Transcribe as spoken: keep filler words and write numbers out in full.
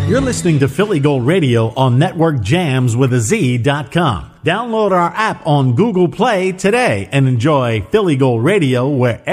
You're listening to Philly Gold Radio on Network Jams with a Z dot com. Download our app on Google Play today and enjoy Philly Gold Radio wherever